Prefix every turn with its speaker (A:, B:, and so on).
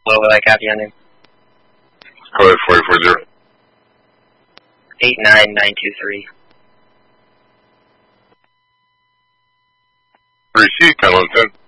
A: What will I copy on him?
B: Go ahead, 4040.
A: 89923.
B: Receipt, 10-10.